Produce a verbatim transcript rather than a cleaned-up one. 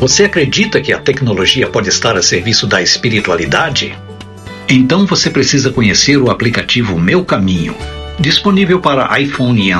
Você acredita que a tecnologia pode estar a serviço da espiritualidade? Então você precisa conhecer o aplicativo Meu Caminho, disponível para iPhone e